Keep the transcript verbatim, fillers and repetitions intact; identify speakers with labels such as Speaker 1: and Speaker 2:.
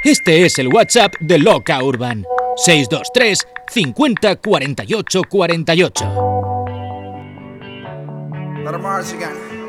Speaker 1: Este es el WhatsApp de Loca Urban. seis dos tres cincuenta cuarenta y ocho cuarenta y ocho.
Speaker 2: Let 'em march again.